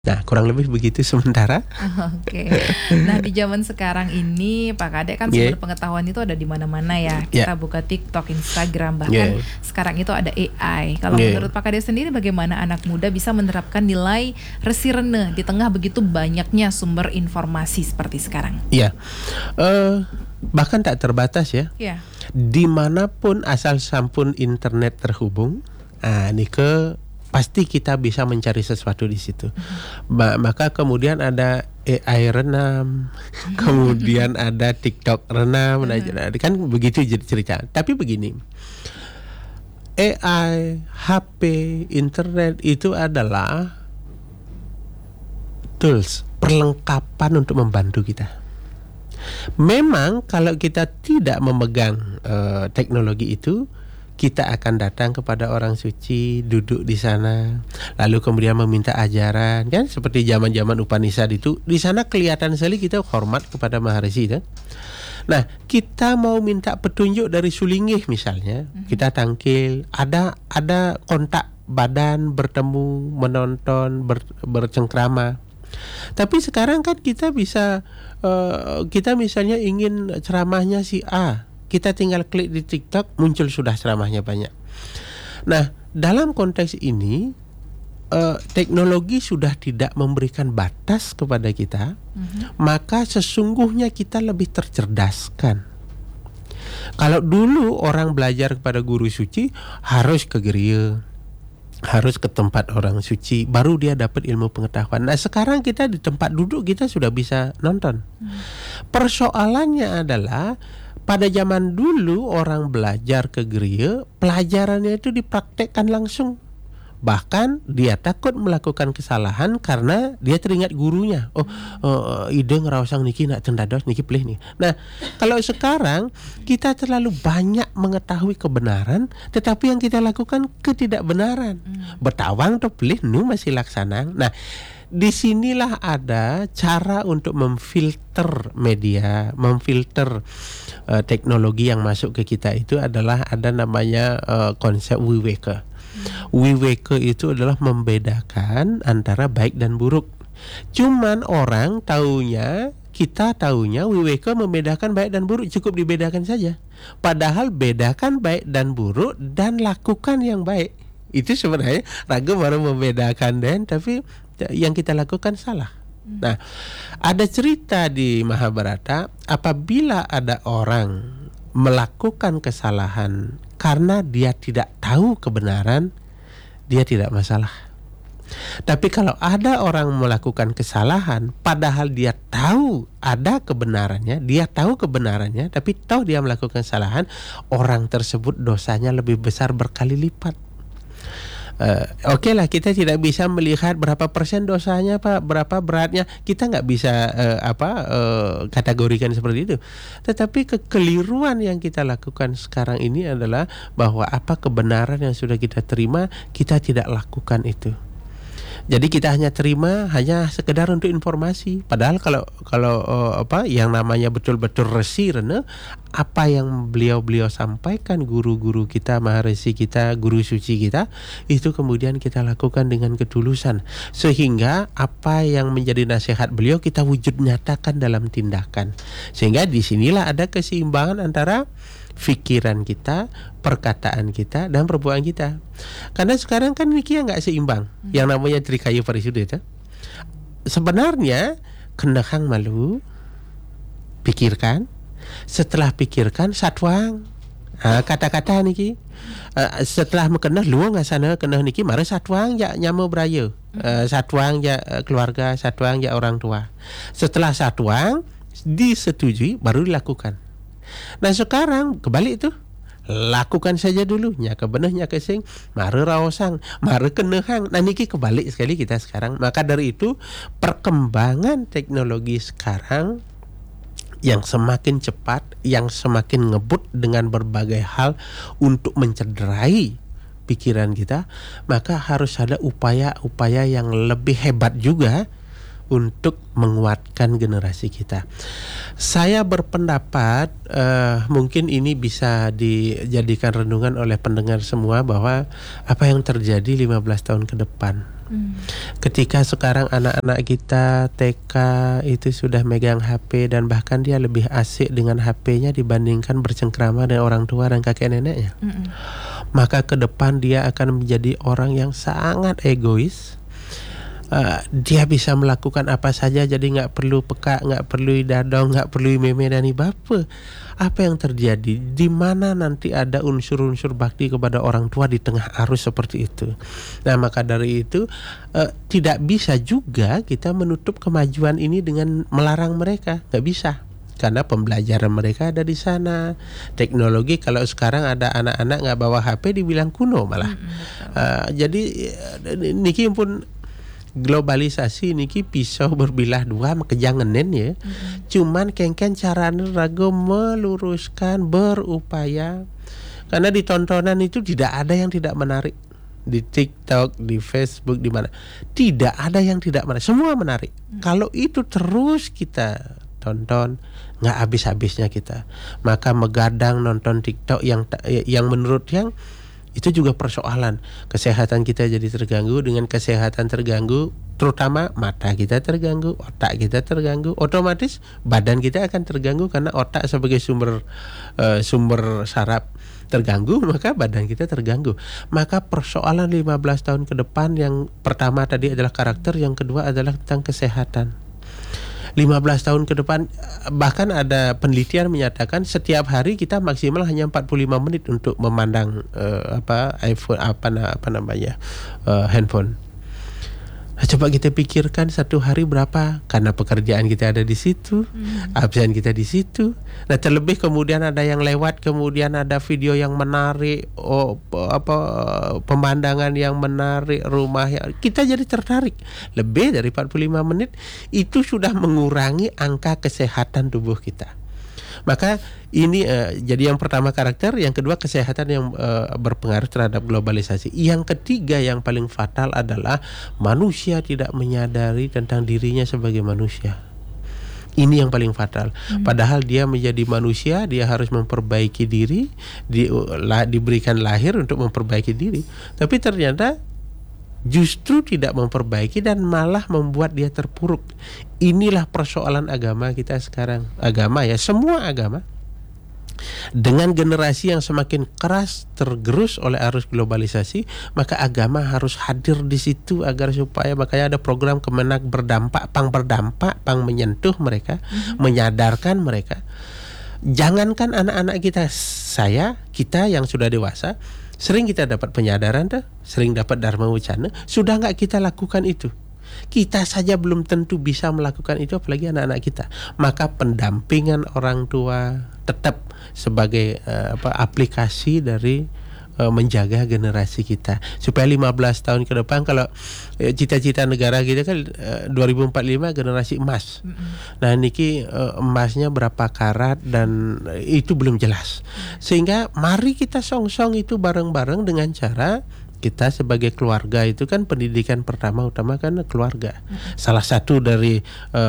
Nah, kurang lebih begitu sementara. Oke. Nah, di zaman sekarang ini Pak Kadek kan sumber pengetahuan itu ada di mana-mana ya. Kita buka TikTok, Instagram, bahkan sekarang itu ada AI. Kalau menurut Pak Kadek sendiri, bagaimana anak muda bisa menerapkan nilai resi reneh di tengah begitu banyaknya sumber informasi seperti sekarang? Iya, bahkan tak terbatas ya. Dimanapun asal sampun internet terhubung, Nike pasti kita bisa mencari sesuatu di situ. Maka kemudian ada AI renam, kemudian ada TikTok renam, kan begitu jadi cerita. Tapi begini, AI, HP, internet itu adalah tools, perlengkapan untuk membantu kita. Memang kalau kita tidak memegang teknologi itu, kita akan datang kepada orang suci, duduk di sana, lalu kemudian meminta ajaran, kan seperti zaman-zaman Upanishad itu. Di sana kelihatan sekali kita hormat kepada Maharshi, kan? Nah, kita mau minta petunjuk dari Sulingih misalnya, kita tangkil, ada kontak badan, bertemu, menonton, bercengkrama. Tapi sekarang kan kita bisa, kita misalnya ingin ceramahnya si A, kita tinggal klik di TikTok, muncul sudah ceramahnya banyak. Nah, dalam konteks ini, teknologi sudah tidak memberikan batas kepada kita, maka sesungguhnya kita lebih tercerdaskan. Kalau dulu orang belajar kepada guru suci, harus ke gereja, harus ke tempat orang suci, baru dia dapat ilmu pengetahuan. Nah, sekarang kita di tempat duduk kita sudah bisa nonton. Persoalannya adalah, pada zaman dulu orang belajar ke gereja, pelajarannya itu dipraktekkan langsung. Bahkan dia takut melakukan kesalahan karena dia teringat gurunya. Ide ngerausang niki nak tendados niki pelih nih. Nah, kalau sekarang kita terlalu banyak mengetahui kebenaran, tetapi yang kita lakukan ketidakbenaran. Betawang tuh pelih nu masih laksanang. Nah, disinilah ada cara untuk memfilter media, memfilter teknologi yang masuk ke kita. Itu adalah ada namanya konsep Viveka. Viveka itu adalah membedakan antara baik dan buruk. Cuman orang taunya, kita taunya Viveka membedakan baik dan buruk, cukup dibedakan saja. Padahal bedakan baik dan buruk dan lakukan yang baik. Itu sebenarnya ragu baru membedakan, dan tapi yang kita lakukan salah. Nah, ada cerita di Mahabharata, apabila ada orang melakukan kesalahan karena dia tidak tahu kebenaran, dia tidak masalah. Tapi kalau ada orang melakukan kesalahan padahal dia tahu ada kebenarannya, dia tahu kebenarannya, tapi tahu dia melakukan kesalahan, orang tersebut dosanya lebih besar berkali lipat. Oke lah, kita tidak bisa melihat berapa persen dosanya, Pak, berapa beratnya, kita nggak bisa kategorikan seperti itu. Tetapi kekeliruan yang kita lakukan sekarang ini adalah bahwa apa kebenaran yang sudah kita terima, kita tidak lakukan itu. Jadi kita hanya terima hanya sekedar untuk informasi. Padahal kalau yang namanya betul-betul resi reneh, apa yang beliau sampaikan, guru-guru kita, maharesi kita, guru suci kita, itu kemudian kita lakukan dengan ketulusan, sehingga apa yang menjadi nasihat beliau kita wujud nyatakan dalam tindakan. Sehingga disinilah ada keseimbangan antara pikiran kita, perkataan kita, dan perbuatan kita. Karena sekarang kan ini nggak seimbang. Yang namanya Trikaya Parisuddha. Sebenarnya kendahang malu, pikirkan. Setelah pikirkan, satwang. Kata-kata niki. Setelah mengenah luang asana kenah niki, mara satwang ya nyama beraya. Satwang ya keluarga, satwang ya orang tua. Setelah satwang disetujui, baru dilakukan. Nah, sekarang kebalik itu, lakukan saja dulu, nya kebenehnya kesing, mare raosang, mare kenehang. Nah, niki kebalik sekali kita sekarang. Maka dari itu, perkembangan teknologi sekarang yang semakin cepat, yang semakin ngebut dengan berbagai hal untuk mencederai pikiran kita, maka harus ada upaya-upaya yang lebih hebat juga untuk menguatkan generasi kita. Saya berpendapat mungkin ini bisa dijadikan renungan oleh pendengar semua bahwa apa yang terjadi 15 tahun ke depan. Ketika sekarang anak-anak kita TK itu sudah megang HP dan bahkan dia lebih asik dengan HP-nya dibandingkan bercengkrama dengan orang tua dan kakek neneknya. Maka ke depan dia akan menjadi orang yang sangat egois. Dia bisa melakukan apa saja, jadi nggak perlu peka, nggak perlu dadong, nggak perlu meme dan bapa. Apa yang terjadi? Di mana nanti ada unsur-unsur bakti kepada orang tua di tengah arus seperti itu? Nah, maka dari itu tidak bisa juga kita menutup kemajuan ini dengan melarang mereka, nggak bisa. Karena pembelajaran mereka ada di sana. Teknologi, kalau sekarang ada anak-anak nggak bawa HP dibilang kuno malah. Jadi niki pun globalisasi niki pisau berbilah dua kejanganen ya. Cuman kengken caranya ragu meluruskan, berupaya. Karena di tontonan itu tidak ada yang tidak menarik. Di TikTok, di Facebook, di mana tidak ada yang tidak menarik. Semua menarik. Kalau itu terus kita tonton, nggak habis-habisnya kita. Maka megadang nonton TikTok yang menurut yang itu juga persoalan. Kesehatan kita jadi terganggu. Dengan kesehatan terganggu, terutama mata kita terganggu, otak kita terganggu, otomatis badan kita akan terganggu karena otak sebagai sumber saraf terganggu, maka badan kita terganggu. Maka persoalan 15 tahun ke depan yang pertama tadi adalah karakter, yang kedua adalah tentang kesehatan. 15 tahun ke depan, bahkan ada penelitian menyatakan setiap hari kita maksimal hanya 45 menit untuk memandang iPhone, handphone. Nah, coba kita pikirkan satu hari berapa, karena pekerjaan kita ada di situ, absen kita di situ. Nah, terlebih kemudian ada yang lewat, kemudian ada video yang menarik, pemandangan yang menarik, rumah yang kita jadi tertarik. Lebih dari 45 menit itu sudah mengurangi angka kesehatan tubuh kita. Maka ini jadi yang pertama karakter, yang kedua kesehatan yang berpengaruh terhadap globalisasi. Yang ketiga yang paling fatal adalah manusia tidak menyadari tentang dirinya sebagai manusia. Ini yang paling fatal. Padahal dia menjadi manusia, dia harus memperbaiki diri, diberikan lahir untuk memperbaiki diri. Tapi ternyata justru tidak memperbaiki dan malah membuat dia terpuruk. Inilah persoalan agama kita sekarang. Agama ya, semua agama. Dengan generasi yang semakin keras tergerus oleh arus globalisasi, maka agama harus hadir di situ agar supaya, makanya ada program Kemenak berdampak, pang menyentuh mereka, menyadarkan mereka. Jangankan anak-anak kita yang sudah dewasa, sering kita dapat penyadaran sering dapat dharma wacana, sudah nggak kita lakukan itu. Kita saja belum tentu bisa melakukan itu, apalagi anak-anak kita. Maka pendampingan orang tua tetap sebagai aplikasi dari menjaga generasi kita supaya 15 tahun ke depan, kalau cita-cita negara kita kan 2045 generasi emas. Nah, niki emasnya berapa karat dan itu belum jelas. Sehingga mari kita song-song itu bareng-bareng dengan cara kita sebagai keluarga. Itu kan pendidikan pertama utama kan keluarga. Salah satu dari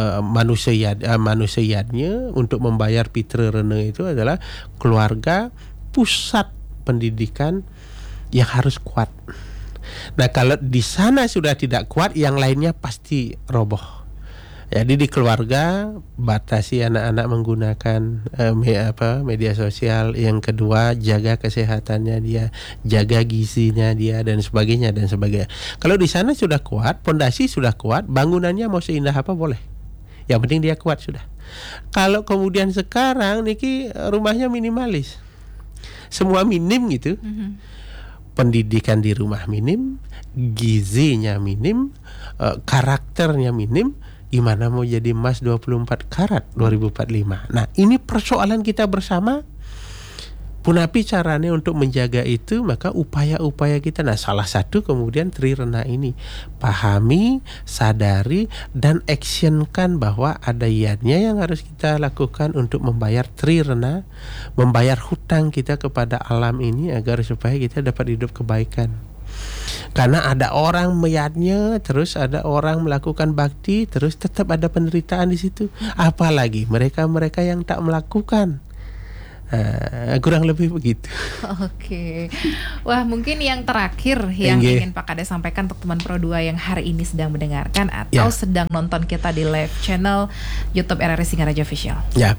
manusianya untuk membayar Pitre Rene itu adalah keluarga, pusat pendidikan yang harus kuat. Nah, kalau di sana sudah tidak kuat, yang lainnya pasti roboh. Jadi di keluarga batasi anak-anak menggunakan media sosial. Yang kedua, jaga kesehatannya dia, jaga gizinya dia, dan sebagainya. Kalau di sana sudah kuat, pondasi sudah kuat, bangunannya mau seindah apa boleh. Yang penting dia kuat sudah. Kalau kemudian sekarang niki rumahnya minimalis, semua minim gitu. Pendidikan di rumah minim, gizinya minim, karakternya minim. Gimana mau jadi emas 24 karat 2045? Nah, ini persoalan kita bersama. Punapi caranya untuk menjaga itu, maka upaya-upaya kita. Nah, salah satu kemudian Tri Rena ini. Pahami, sadari, dan actionkan bahwa ada iadnya yang harus kita lakukan untuk membayar Tri Rena, membayar hutang kita kepada alam ini agar supaya kita dapat hidup kebaikan. Karena ada orang meyatnya, terus ada orang melakukan bakti, terus tetap ada penderitaan di situ. Apalagi mereka-mereka yang tak melakukan. Kurang lebih begitu. Oke. Wah, mungkin yang terakhir yang ingin Pak Kade sampaikan untuk teman Pro 2 yang hari ini sedang mendengarkan atau sedang nonton kita di live channel YouTube RRI Singaraja Official. Ya,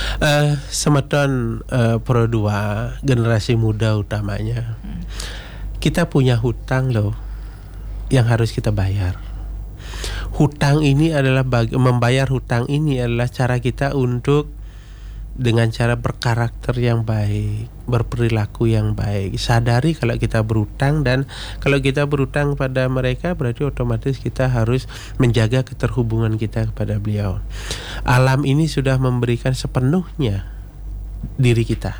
semeton Pro 2 generasi muda utamanya, kita punya hutang loh yang harus kita bayar. Hutang ini adalah membayar hutang ini adalah cara kita untuk dengan cara berkarakter yang baik, berperilaku yang baik. Sadari kalau kita berutang, dan kalau kita berutang pada mereka berarti otomatis kita harus menjaga keterhubungan kita kepada beliau. Alam ini sudah memberikan sepenuhnya diri kita.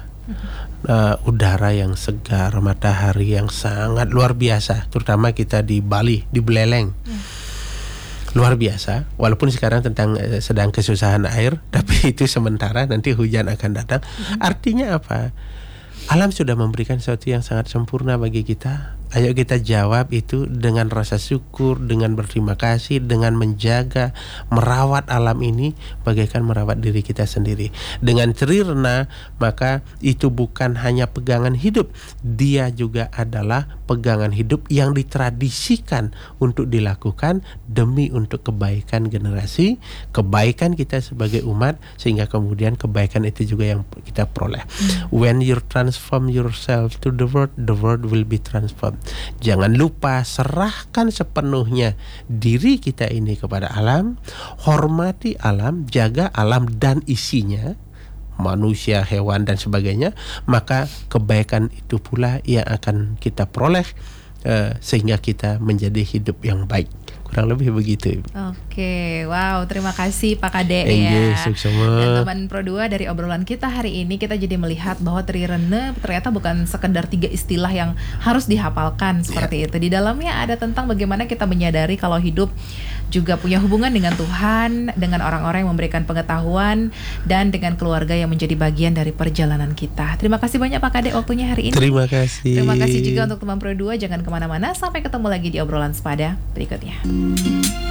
Udara yang segar, matahari yang sangat luar biasa, terutama kita di Bali, di Beleleng. Luar biasa, walaupun sekarang sedang kesusahan air, tapi itu sementara, nanti hujan akan datang. Artinya apa? Alam sudah memberikan sesuatu yang sangat sempurna bagi kita. Ayo kita jawab itu dengan rasa syukur, dengan berterima kasih, dengan menjaga, merawat alam ini bagaikan merawat diri kita sendiri. Dengan Trirna, maka itu bukan hanya pegangan hidup, dia juga adalah pegangan hidup yang ditradisikan untuk dilakukan demi untuk kebaikan generasi, kebaikan kita sebagai umat, sehingga kemudian kebaikan itu juga yang kita peroleh. When you transform yourself to the world will be transformed. Jangan lupa serahkan sepenuhnya diri kita ini kepada alam, hormati alam, jaga alam dan isinya, manusia, hewan dan sebagainya, maka kebaikan itu pula yang akan kita peroleh sehingga kita menjadi hidup yang baik. Kurang lebih begitu. Oke, wow, terima kasih Pak Kade ya. Dan teman Pro 2, dari obrolan kita hari ini kita jadi melihat bahwa Trirene ternyata bukan sekedar 3 istilah yang harus dihafalkan seperti itu. Di dalamnya ada tentang bagaimana kita menyadari kalau hidup juga punya hubungan dengan Tuhan, dengan orang-orang yang memberikan pengetahuan, dan dengan keluarga yang menjadi bagian dari perjalanan kita. Terima kasih banyak Pak Kade waktunya hari ini. Terima kasih. Terima kasih juga untuk teman Pro 2. Jangan kemana-mana, sampai ketemu lagi di obrolan sepada berikutnya.